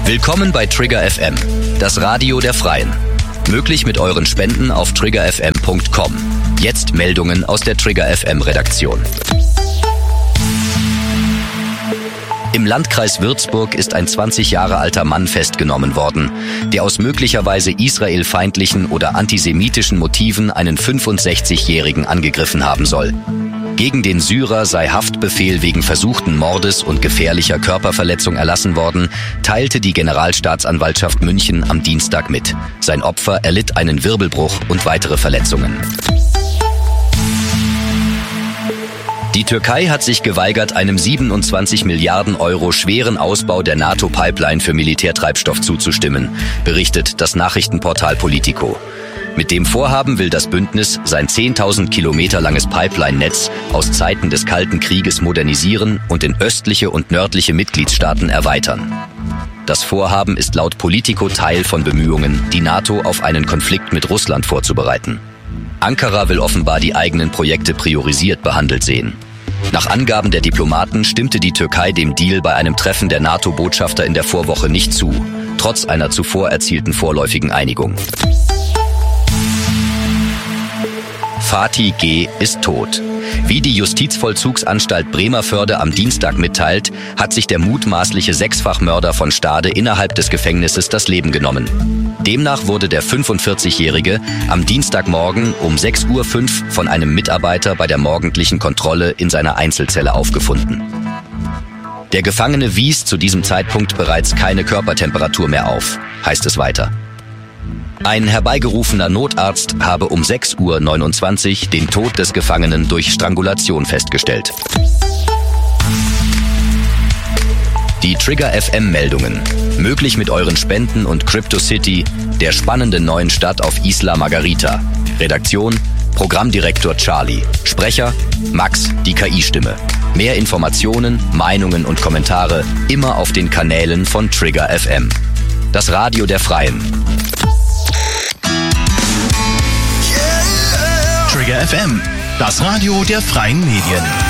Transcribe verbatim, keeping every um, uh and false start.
Willkommen bei Trigger F M, das Radio der Freien. Möglich mit euren Spenden auf trigger f m punkt com. Jetzt Meldungen aus der Trigger F M Redaktion. Im Landkreis Würzburg ist ein zwanzig Jahre alter Mann festgenommen worden, der aus möglicherweise israelfeindlichen oder antisemitischen Motiven einen fünfundsechzigjährigen angegriffen haben soll. Gegen den Syrer sei Haftbefehl wegen versuchten Mordes und gefährlicher Körperverletzung erlassen worden, teilte die Generalstaatsanwaltschaft München am Dienstag mit. Sein Opfer erlitt einen Wirbelbruch und weitere Verletzungen. Die Türkei hat sich geweigert, einem siebenundzwanzig Milliarden Euro schweren Ausbau der NATO-Pipeline für Militärtreibstoff zuzustimmen, berichtet das Nachrichtenportal Politico. Mit dem Vorhaben will das Bündnis sein zehntausend Kilometer langes Pipeline-Netz aus Zeiten des Kalten Krieges modernisieren und in östliche und nördliche Mitgliedstaaten erweitern. Das Vorhaben ist laut Politico Teil von Bemühungen, die NATO auf einen Konflikt mit Russland vorzubereiten. Ankara will offenbar die eigenen Projekte priorisiert behandelt sehen. Nach Angaben der Diplomaten stimmte die Türkei dem Deal bei einem Treffen der NATO-Botschafter in der Vorwoche nicht zu, trotz einer zuvor erzielten vorläufigen Einigung. Fatih G. ist tot. Wie die Justizvollzugsanstalt Bremervörde am Dienstag mitteilt, hat sich der mutmaßliche Sechsfachmörder von Stade innerhalb des Gefängnisses das Leben genommen. Demnach wurde der fünfundvierzigjährige am Dienstagmorgen um sechs Uhr fünf von einem Mitarbeiter bei der morgendlichen Kontrolle in seiner Einzelzelle aufgefunden. Der Gefangene wies zu diesem Zeitpunkt bereits keine Körpertemperatur mehr auf, heißt es weiter. Ein herbeigerufener Notarzt habe um sechs Uhr neunundzwanzig den Tod des Gefangenen durch Strangulation festgestellt. Die Trigger F M-Meldungen. Möglich mit euren Spenden und Crypto City, der spannenden neuen Stadt auf Isla Margarita. Redaktion: Programmdirektor Charlie. Sprecher: Max, die K I-Stimme. Mehr Informationen, Meinungen und Kommentare immer auf den Kanälen von Trigger F M. Das Radio der Freien. Trigger F M, das Radio der Freien Medien.